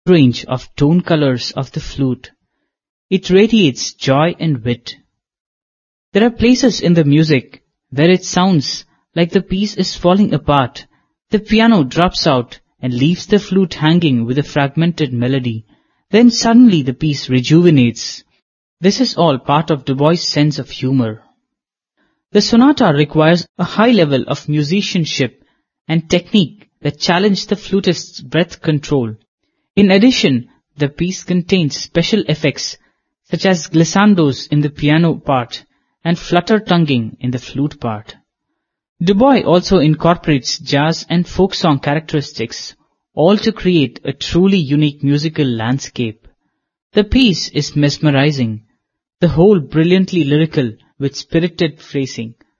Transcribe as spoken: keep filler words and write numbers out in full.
range of tone colors of the flute. It radiates joy and wit. There are places in the music where it sounds like the piece is falling apart. The piano drops out and leaves the flute hanging with a fragmented melody. Then suddenly the piece rejuvenates. This is all part of Dubois' sense of humor. The sonata requires a high level of musicianship and technique that challenge the flutist's breath control. In addition, the piece contains special effects such as glissandos in the piano part and flutter-tonguing in the flute part. Dubois also incorporates jazz and folk song characteristics, all to create a truly unique musical landscape. The piece is mesmerizing, the whole brilliantly lyrical with spirited phrasing.